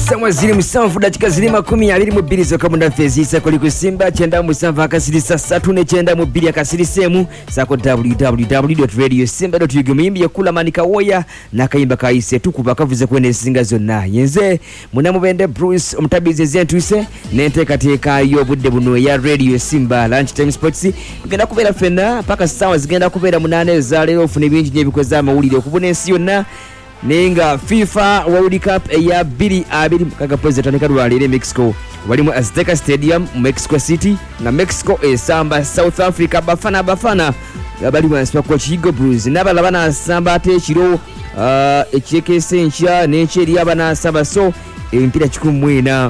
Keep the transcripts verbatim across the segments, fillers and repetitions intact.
Sawa ziri musanvu dakika ziri makumi abiri mu bbiri zokka mu ndafeezi isako likusimba kyenda mu musanvu akasirisa ssatu ne kyenda mu bbiri akasirisemu sako w w w dot radio simba dot u g muyimbi yakula manika woya n'akayimba kayise tukuba kavuze kwene esinga zonna yenze munamubende Bruce omutabizi ezentuse n'enteekateeka y'obudde buno ya radio simba lunch time sports tugenda kubeera ffenna paka ssaawa zigenda kubeera munaana ezaleero ofune bingi n'ebikweza amawulire okubona ensi yonna nenga FIFA World Cup eya bbiri abiri mukaga president kalwalire Mexico walimu Azteca Stadium Mexico City na Mexico esamba South Africa bafana bafana abali wansi kwa Chigo Blues nabalabana asamba ate kiro uh, ekekese ncha n'ekyeri abana saba so empira kikumwena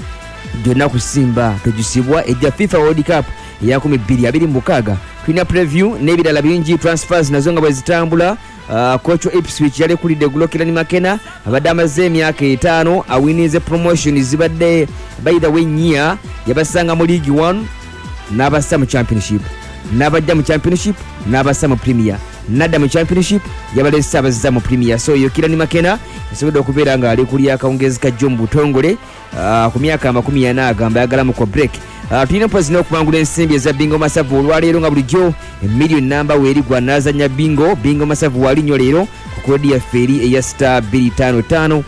donna kusimba tujisibwa ejja FIFA World Cup ya kumi bbiri abiri mukaga twina preview n'ebirala bingi transfers nazo nga bwezitambula. Uh, coach Ipswich yali kulide Glokilani Makena abadde amaze emyaka etaano awinize promotion zibadde by the way nyia yabasanga mu League one n'abassa mu Championship n'abajja mu Championship n'abassa mu Premier nadda mu Championship yabalesa abazza mu Premier so yo Kilani Makena esobodde okubeera nga ali kuli akawungezi ka Jombu Tongole uh, ku myaka makumi ana agamba yagala mu kwa break. Uh, tulina pozi n'okubangula ensimbi eza bingo masavu olwaleero nga bulijjo emiliyoni namba weeri gwa nazanya bingo bingo masavu walinyo leero ku kodi yaffe eri eya star bbiri ttaano ttaano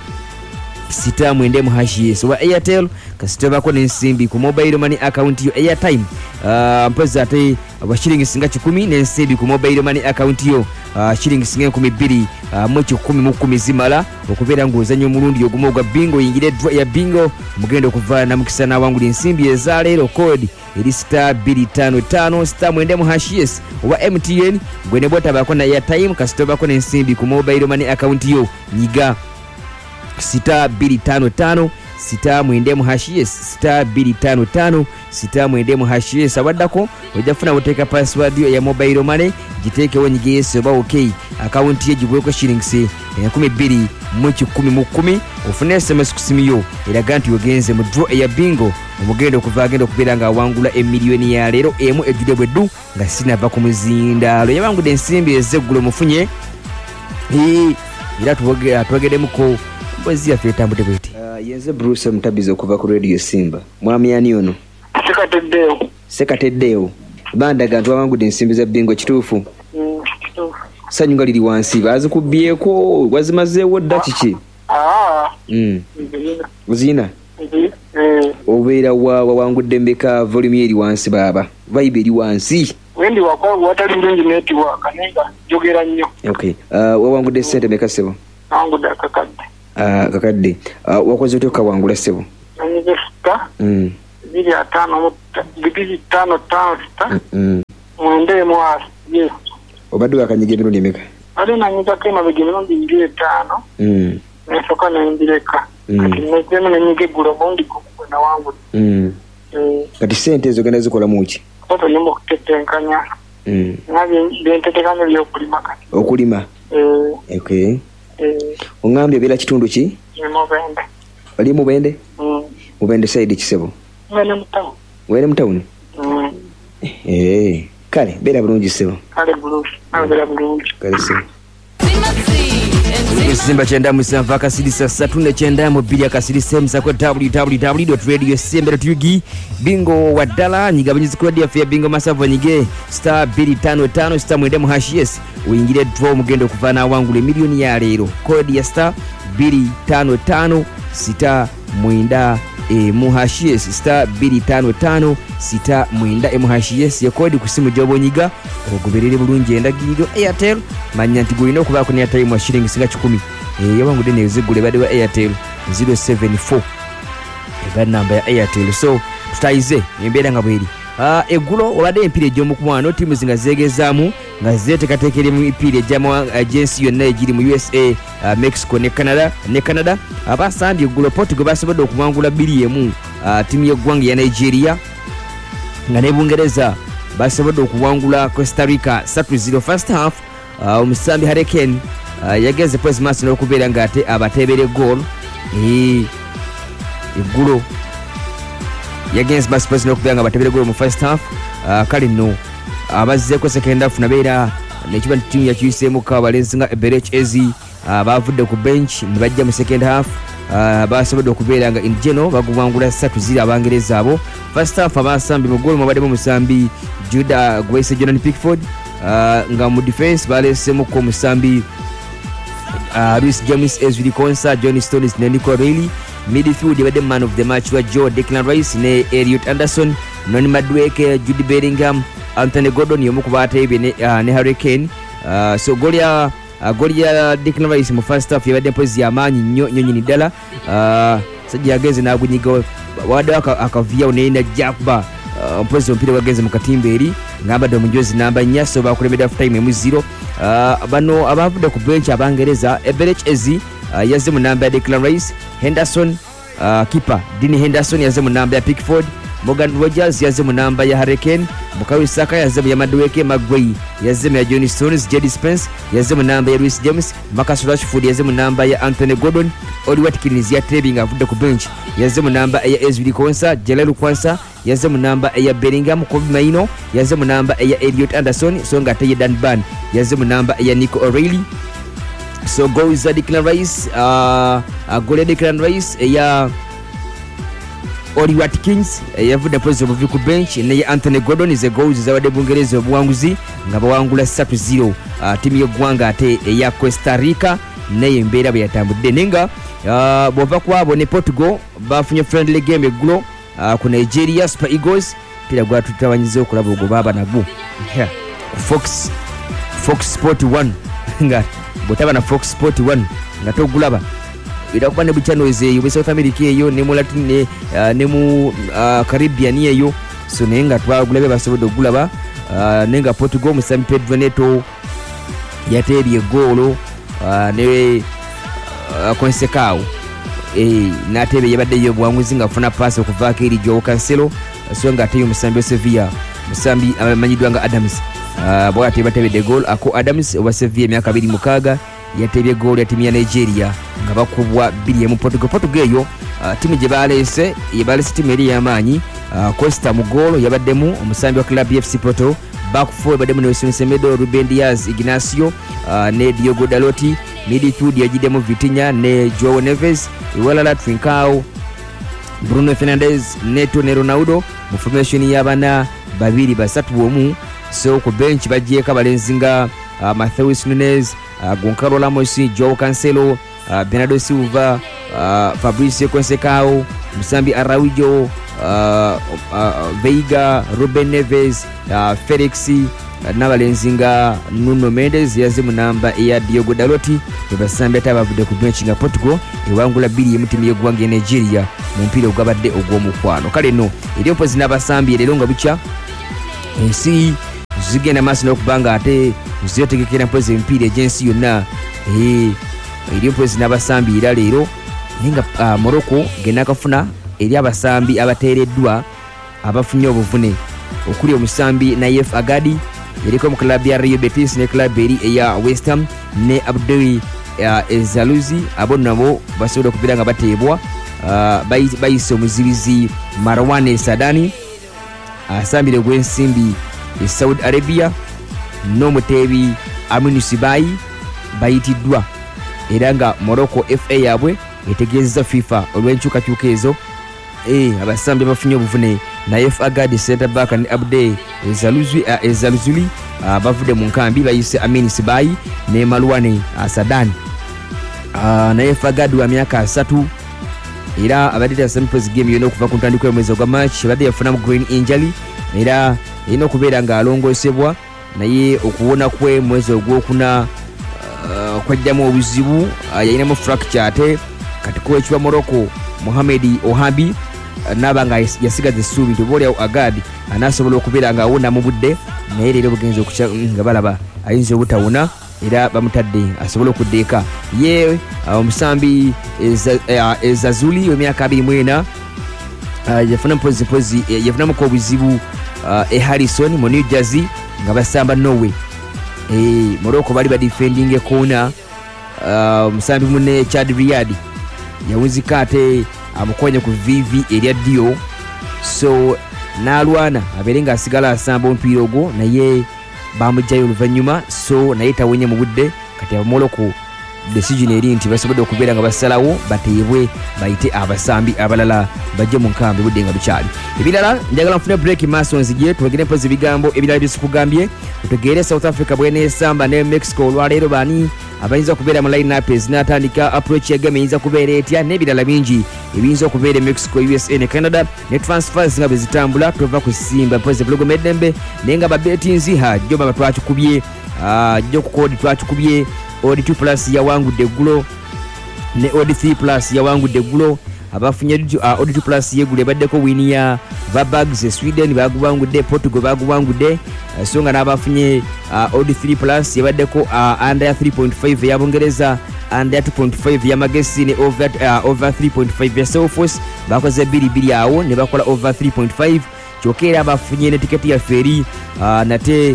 sita mwenda mu hashi so wa Airtel kasitobako n'ensimbi ku mobile money account yo Airtime uh, mpozi ate wa shilingi singa kikumi n'ensimbi ku mobile money account yo uh, shilingi singa enkumi bbiri uh, mu kikumi mu kkumi zimala okubeera ng'ozanya omulundi ogumu ogwa bingo yingire draw ya bingo mugenda okuvaana namukisa n'awangula ensimbi ezaleero code eri star bbiri ttaano ttaano star mwenda mu hashes owa M T N gwe ne bwotabako na Airtime kasitobako n'ensimbi ku mobile money account yo nyiga sita bbiri ttaano ttaano sita mwenda mu hashes star bbiri ttaano ttaano sita mwenda mu hashes abaddako ojja kufuna buteeka password yo ya mobile money giteekewo nyigeese oba okay account ye gibweko shillings enkumi bbiri mu kikumi mu kkumi ofune S M S ku simu yo eraga nti ogenze mu draw eya bingo omugenda okuva agenda okubeera nga awangula emiliyoni ya leero emu ejjudde bweddu nga sinava ku muzindaalo yawangudde ensimbi ez'eggulo mufunye era twogeddemu bwezi yaffe etambudde bweti. Uh, yenze Bruce omutabizi okuva ku radio Simba mwami ani ono sekateddeyo sekateddeyo bandaga nti wawangudde ensimbi za bingo kituufu? Mm, kituufu. Sanyu nga liri wansi bazikubyeko wazimazeewo dda kiki? Ah, mm. Uzina? Mm. Obeera wa wawangudde mbeka volume eri wansi baba vibe eri wansi wendi wakwa watali ndungi network nenga jogera nnyo. Okay. Uh, wawangudde sente meka sebo? Wawangudde akakadde. Ah, uh, kakadde. Uh, wakoze otyo kawangula sebo? Nanyige sita. Mm. Bibiri ataano bibiri ttaano ttaano sita. Mm. Mwende mwasi. Yes. Obadde wakanyige emirundi emeka? Ali nanyiga kema bege emirundi mbiri etaano. Mm. Nesoka nembireka. Mm. Kati nezemu nenyige gulo bondi kukwe na wangu. Mm. Mm. Kati sente ezo genda zikola muki? Toto nyumba kutetenkanya. Mm. Nabi bentetekanya byokulima kati. Okulima? Eh. Okay. Eh. Ongambye bela kitundu ki? Mubende. Ali mubende? Mm. Mubende side kisebo? Mwene mutamu. Wene mutawuni? Mm. Eh. Kale bela bulungi sebo. Kale bulungi. Kale bulungi. Kale sebo. Simba kyenda musanvu akasirisa ssatu ne kyenda mu bbiri akasirisa musako w w w dot radio simba dot u g bingo waddala nyiga banyizi ku radio ya bingo masavu nyige star bbiri ttaano ttaano star mwenda mu hashes uyingire draw mugenda okuvaana awangula emiliyoni ya leero kodi ya star bbiri ttaano ttaano sita mwenda e mu hashes star bbiri ttaano ttaano sita mwenda mu hashes ya kodi ku simu gy'obonyiga ogoberere bulungi endagiriro Airtel manya nti gulina okubaako ne Airtime wa shilingi singa kikumi e yawangudde n'eziggule badde wa Airtel zero seven four eba namba ya Airtel so tutayize embeera nga bweri. Uh, eggulo obadde empira egy'omukwano ttiimu zinga zeegezaamu nga zeeteekateekera mu mipiira egy'ensi yonna egiri mu U S A, uh, Mexico ne Canada ne Canada abasambye eggulo Portugal basobodde okuwangula bbiri emu uh, ttiimu y'eggwanga ya Nigeria nga ne Bungereza basobodde okuwangula Costa Rica three zero first half. Uh, omusambi Hurricane uh, yagenze Pres Master n'okubeera ng'ate abateebera eggool eggulo yagenze Baspers n'okubeera nga abateebera eggool mu first half. Uh, kale nno abazzeeko second half nabeera nekiba nti ttiimu yakyuseemu ka balenzi nga Eberech Ezi uh, bavudde ku bench ne bajja mu second half uh, basobodde okubeera nga Indiano bagubangula three zero abangereza abo. First half abasambi mu goal mwabaddemu musambi Judah Gwese Jordan Pickford, uh, nga mu defense balesemu ko musambi uh, Reece James, Ezri Konsa, John Stones ne Nico Reilly. Midfield yabadde man of the match wa Joe Declan Rice ne Elliot Anderson, Noni Madueke, Jude Bellingham, Anthony Gordon yomu ku bateebye ne, uh, ne Harry Kane. Uh, so goal ya uh, goal ya Declan Rice mu first half yabadde mpozi amaanyi nnyo nnyo nyini ddala. Uh, sajja yagenze n'agunyiga wadde akaviyawo naye najja kuba uh, mpozi omupiira gwagenze mu katimba eri ng'ambadde omujozi namba nnya, so bakulembedde half time emu zero. Uh, bano abavudde ku bench abangereza Eberechi Eze uh, yazze mu namba ya Declan Rice, Henderson uh, keeper Dean Henderson yazze mu namba ya Pickford, Morgan Rogers yazze mu namba ya Harry Kane, Bukayo Saka yazze mu ya Madueke, Maguire yazze mu ya John Stones, Jed Spence yazze mu namba ya Reece James, Marcus Rashford yazze mu namba ya Anthony Gordon, Oli Watkins ya Trebing avudde ku bench yazze mu namba ya Ezri Konsa, Jalalu Kwansa yazze mu namba ya Bellingham, Kobe Maino yazze mu namba ya Elliot Anderson, so nga ate Dan Burn yazze mu namba ya Nico O'Reilly. So goals za Declan Rice, uh, uh, goal ya Declan Rice ya Oli Watkins yavudde mpozi obuvi ku bench ne Anthony Gordon ze goals zabadde Bungereza obuwanguzi nga bawangula three zero. uh, timu y'eggwanga ate eya Costa Rica naye embeera bwe yatambudde nenga uh, bwova kwabo ne Portugal bafunye friendly game eggulo uh, ku Nigeria Super Eagles. Pira gwatutabanyiza okulaba ogwo baba nagwo yeah. Fox Fox Sport one nga botaba na Fox Sport one nga togulaba ira kuba ne buchannels eyo be South America eyo ne mu Latin ne, uh, ne mu uh, Caribbean eyo, so nenga twagulabe basobodde ogulaba. uh, nenga Portugal musambi Pedro Neto yateebye goalo uh, ne uh, Consecao eh natebe yabadde yo bwanguzi nga afuna pass okuvaako eri Joao Cancelo, so nga ateyo musambi Sevilla musambi amanyidwa nga Adams. Uh, bwa ate batebedde goal ako Adams oba Sevilla emyaka abiri mukaaga yatebye goal ya timu ya Nigeria nga bakubwa bbiri mu Portugal. Portugal eyo uh, timu gye balese yebalese timu eri y'amaanyi. uh, Costa mu goal yabaddemu omusambi wa Club F C Porto, back four yabaddemu Nelson Semedo, Ruben Diaz, Ignacio uh, ne Diogo Dalot. Midfield yagiddemu Vitinha ne Joao Neves, Iwalala Trincao, Bruno Fernandes, Neto ne Ronaldo mu formation y'abana babiri basatu bomu. So ku bench bagyeko abalenzi nga uh, Matheus Nunes, uh, Goncalo Ramos, Joao Cancelo, uh, Bernardo Silva, uh, Fabricio Consecao, Musambi Araujo, uh, uh, Veiga, Ruben Neves, uh, Felix, uh, n'abalenzi nga Nuno Mendes yazze mu namba eya Diogo Dalot. Bebasambi ate abavudde ku bench nga Portugal ewangula bbiri mu timu y'eggwanga ya Nigeria mu mupiira ogwabadde ogw'omukwano. Kale nno eri mpozi n'abasambi leero nga bukya ensi zigenda maaso n'okubanga ate zetegekera mpozi emipiira egy'ensi yonna. Eri mpozi n'abasambi era leero naye nga uh, Morocco genda kafuna eri abasambi abateereddwa abafunye obuvune okuli omusambi Naif Agadi eriko mu club ya Real Betis ne club eri eya West Ham ne Abdul uh, Ezaluzi. Abo nabo basobola okubeera nga bateebwa uh, bayise omuzibizi Marwan Sadani asambire uh, gw'ensimbi e Saudi Arabia n'omuteebi Aminu Sibai bayitiddwa era nga Morocco F A yabwe etegeezezza FIFA olw'enkyukakyuka ezo. Eh, abasambi bafunye obuvune Naif Agadi center back ne Abdel Ezaluzuli uh, Ezaluzuli uh, bavudde mu nkambi bayise Aminu Sibai ne Marwan Sadani. uh, Naif Agadi wa myaka asatu era abadde asample game yonna okuva ku ntandikwa y'omwezi gwa March badde yafunamu green injury era ino kubeera nga alongosebwa naye okuwona kwe mwezi ogwokuna uh, kwajjamu obuzibu uh, yayinamu fracture ate kati kowekiwa Morocco Mohamed Ohabi uh, naba nga yasigaza essuubi nti obaolyawo Agadi anaasobola okubeera nga awona mu budde naye leero bugenza okukya nga balaba ayinza obutawona era bamutadde asobole okuddeeka ye omusambi uh, Ezazuli w'emyaka abiri mu ena uh, yafuna mpozi mpozi uh, yafunamuko obuzibu uh, e Harrison mu New Jersey nga basamba Norway. eh Morocco bali ba defending e corner uh, musambi munne Chad Riyad yawuzika ate amukonye ku V V erya dio, so nalwana aberenga asigala asamba omupiira ogwo naye bamujjayo oluvannyuma, so naye tawenye mu budde kati aba Morocco decision eri nti basobodde okubeera nga basalawo bateebwe bayite abasambi abalala bajje mu nkambi budde nga bukyali. Ebirala njagala nfune break maaso nzije twegere mpozi bigambo ebirala byesikugambye tutegeere South Africa bweneesamba ne Mexico olwaleero bani abayinza okubeera mu line-up ezinatandika approach ya game eyinza kubeera etya n'ebirala bingi ebiyinza okubeera e Mexico, U S A ne Canada ne transfers nga bezitambula tova kusimba mpozi blogo medembe naye nga babetinzi ha jjo baba twakikubye jjo ku kodi twakikubye Odi two plus yawangudde eggulo ne Odi three plus yawangudde eggulo abafunye uh, Odi two plus yegule baddeko wini ya Vabags Sweden bagubangudde, Portugal bagubangudde uh, so nga n'abafunye uh, Odi three plus yabaddeko uh, under three point five ya Bungereza, under two point five ya Magesi ne over, uh, over three point five ya Selfos bakoze biri biri awo ne bakola over three point five kyokera abafunye ne tiketi ya feri uh, nate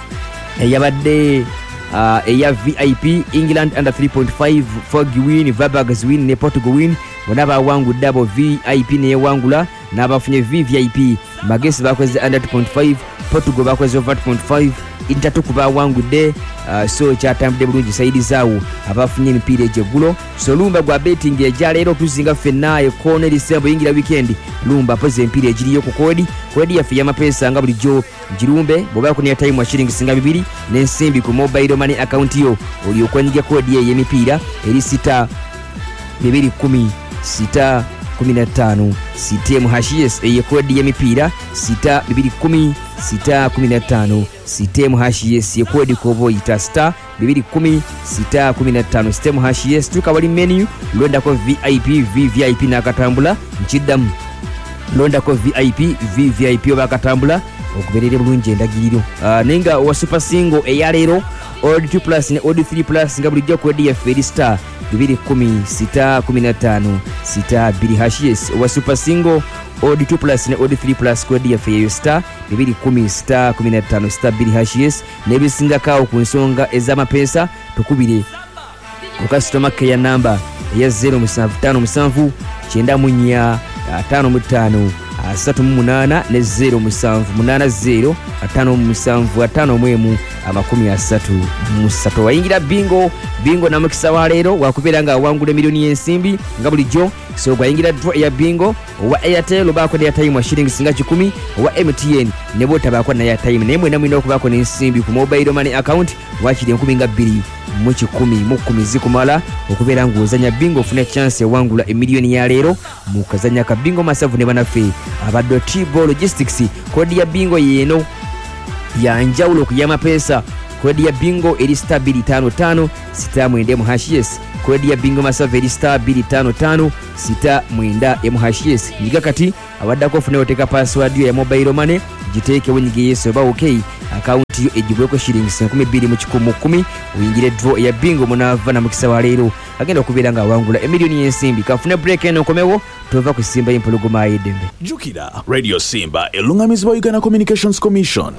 yabadde Uh, eya V I P England under three point five Foggy win, Vabags win ne Portugal win bonaba wangu double V I P ne wangula n'abafunye V V I P Magesi bakoze under two point five, Portugal bakoze over two point five intatu kuba wangu de uh, so kyatambudde bulungi saidi zaawo abafunye emipiira egyeggulo. So Lumba gwa betting eja leero tuzinga ffenna ekoona erisembo yingira weekend Lumba poze empiira egiriyo ku kodi kodi yaffe y'amapeesa nga bulijjo girumbe bw'obaako ne time wa shilling singa bibiri n'ensimbi ku mobile money account yo oli okwanyiga kodi ye y'emipiira eri sita bibiri kumi sita kumi na ttaano sitemu hashes eye kodi y'emipiira sita bibiri kumi sita kumi na ttaano sitemu hashes ye kodi kobo ita star bibiri kumi sita kumi na ttaano sitemu hashes tuka wali menu londako V I P V V I P n'akatambula nkiddamu londako V I P V V I P oba akatambula okuberere bulungi endagiriro uh, nenga wa super single eya leero Odi two plus ne Odi three plus nga bulijjo kodi ya feri star bibiri kumi sita kumi na ttaano sita biri hashes wa super single Odi two plus ne Odi three plus kodi ya feri star bibiri kumi sita kumi na ttaano sita biri hashes n'ebisingakaawo ku nsonga ez'amapeesa tukubire ku customer care number eya zero musanvu ttaano musanvu kyenda mu nnya ttaano mu ttaano asatu mu munaana ne zero musanvu munaana zero ataano mu musanvu ataano mu emu amakumi asatu mu ssatu. Wayingira bingo bingo na mukisa wa leero wakubeera nga wangula miliyoni y'ensimbi nga bulijjo. So gwayingira draw ya bingo owa Airtel obaako ne airtime wa shilling singa kikumi owa M T N ne botabaako na airtime naye mwena mwina okubaako n'ensimbi ku mobile money account wakiri enkumi nga bbiri mu kikumi mu kkumi zikumala okubeera ng'ozanya bingo ofuna chance ewangula emiliyoni ya leero mu kazanya ka bingo masavu ne banaffe abadde T-Ball Logistics. Kodi ya bingo yeeno ya njawulo ku y'amapeesa. Kodi ya bingo eri star bbiri ttaano ttaano sita mwenda mu hashes. Kodi ya bingo masavu eri star bbiri ttaano ttaano sita mwenda mu hashes. Nyiga kati awaddako ofune oteka password yo ya mobile money giteeke wenyiga yesu oba okay account yo ejibweko shillings enkumi bbiri mu kikumi mu kkumi oyingire draw ya bingo munaava na mukisa wa leero agenda okubeera nga awangula emiliyoni y'ensimbi. Kafune break eno nkomewo tova ku Simba y'empologoma y'eddembe. Jukira Radio Simba elungamizibwa Uganda Communications Commission.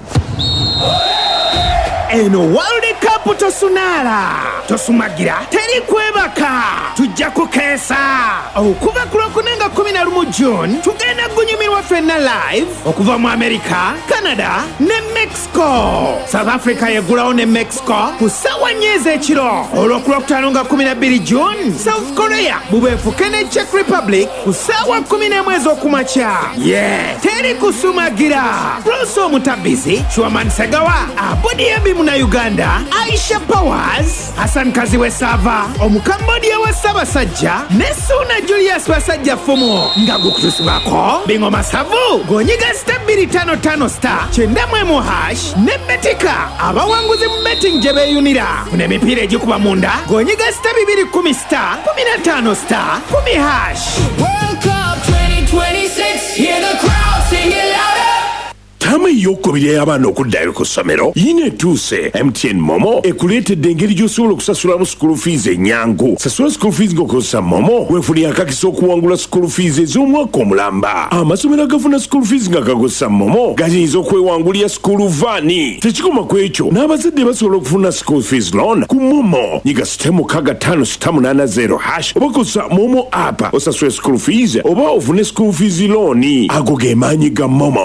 Eno World Cup tosunala tosumagira teri kwebaka tujja kukeesa okuva ku lwokunenga kumi na lumu June tugenda gunyumirwa ffenna live okuva mu America, Canada ne Mexico. South Africa yegulawo ne Mexico ku ssaawa nnya ez'ekiro. Olw'okulwokutaano nga kumi na bbiri June South Korea bubeefuke ne Czech Republic ku ssaawa kumi n'emu ez'okumakya. Ye teri kusumagira. Bruce Omutabizi, Chwaman Segawa, Abudi Ebimu na Uganda, Aisha Powers, Hassan Kaziwe Sava, Omukambodia wa Ssaabasajja ne Suna Julius Basajja Fumu nga gukutusibako bingo masavu gonyiga star bbiri ttaano ttaano star kyenda mu emu hash ne Betika abawanguzi mu betting gye beeyunira funa emipiira egikuba munda gonyiga star bibiri kumi star kumi na ttaano star kumi hash. World Cup twenty twenty-six, hear the crowd sing it louder. Tama yokubiri y'abaana okuddayo ku ssomero yina etuuse. M T N Momo ekuleetedde engeri gy'osobola okusasulamu school fees ennyangu. Sasula school fees ng'okozesa Momo weefunira akakisa okuwangula school fees ez'omwaka omulamba. Amasomero agafuna school fees nga gakozesa Momo gayinza okwewangulira school vaani. Tekikoma ku ekyo n'abazadde basobola okufuna school fees loan ku Momo. Nyiga sita mukaaga ttaano sita munaana zero hash oba kozesa Momo app osasule school fees oba ofune school fees loan. Ago ge maanyi ga Momo.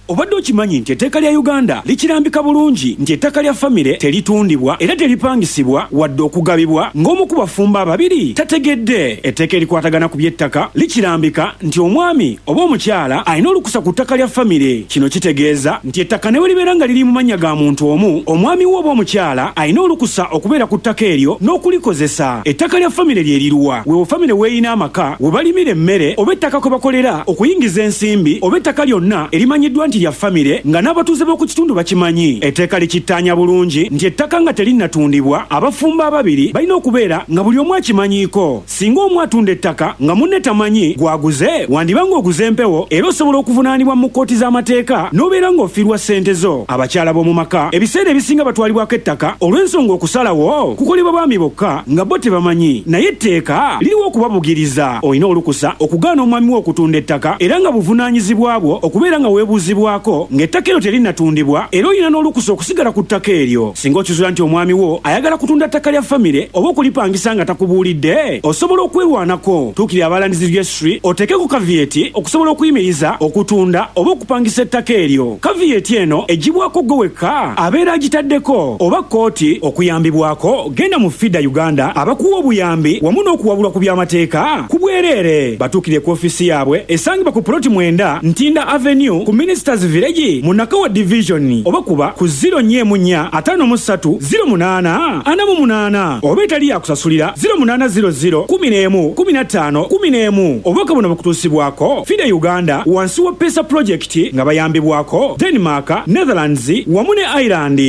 obadde okimanyi nti etteeka lya Uganda likirambika bulungi nti ettaka lya famire teritundibwa era teripangisibwa wadde okugabibwa ng'omu ku bafumba ababiri tategedde. Etteeka erikwatagana ku by'ettaka likirambika nti omwami oba omukyala alina olukusa ku ttaka lya famire. Kino kitegeeza nti ettaka ne bwe libeera nga liri mu mannya ga muntu omu, omwami wo oba omukyala alina olukusa okubeera ku ttaka eryo n'okulikozesa. Ettaka lya famire lye liruwa wewe famire weeyina amaka we balimira emmere oba ettaka kwe bakolera okuyingiza ensimbi oba ettaka lyonna erimanyiddwa nti lya famire nga n'abatuuze b'oku kitundu bakimanyi. Etteeka likittaanya bulungi nti ettaka nga terinnatundibwa abafumba ababiri balina okubeera nga buli omu akimanyiiko. Singa omu atunda ettaka nga munne tamanyi gwaguze, wandiba ng'oguze empewo era osobola okuvunaanibwa mu kkooti z'amateeka n'obeera ng'ofiirwa ssente zo. Abakyala b'omu maka ebiseera ebisinga batwalibwako ettaka olw'ensonga okusalawo kukolebwa baami bokka nga bo tebamanyi, naye etteeka liriwo okubabugiriza. Olina olukusa okugaana omwami wo okutunda ettaka era nga buvunaanyizibwa bwo okubeera nga weebuuzibwako ng'ettaka eryo terinnatundibwa era olina n'olukusa okusigala ku ttaka eryo. Singa okizuula nti omwami wo ayagala kutunda ttaka lya famire oba okulipangisa nga takubuulidde, osobola okwerwanako. Tuukirira abalandizi registry oteekeko kaviyeti okusobola okuyimiriza okutunda oba okupangisa ettaka eryo. Kaviyeti eno egibwako gwe wekka abeera agitaddeko oba kkooti okuyambibwako. Genda mu Fida Uganda abakuwa obuyambi wamu n'okuwabulwa ku by'amateeka ku bwereere. Batuukire ku ofisi yaabwe esangibwa ku ploti mwenda Ntinda Avenue ku Ministers Village mu Nakawa Division oba kuba ku zero nnya emu nnya ataano mu ssatu zero munaana ana mu munaana oba etali yakusasulira zero munaana zero zero kumi n'emu kumi na ttaano kumi n'emu. Obubaka buno bukutuusibwako Fida Uganda wansi wa Pesa Project nga bayambibwako Denmark, Netherlands wamu ne Ireland.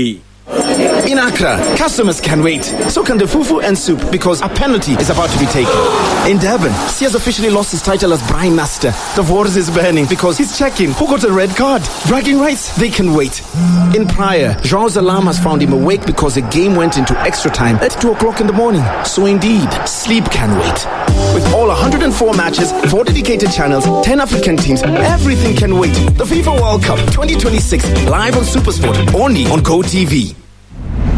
In Accra, customers can wait. So can the fufu and soup because a penalty is about to be taken. In Durban, he has officially lost his title as Brine Master. The waters is burning because he's checking who got a red card. Bragging rights, they can wait. In Praia, Jean's alarm has found him awake because the game went into extra time at two o'clock in the morning. So indeed, sleep can wait. With all one hundred four matches, four dedicated channels, ten African teams, everything can wait. The FIFA World Cup twenty twenty-six, live on SuperSport, only on GoTV.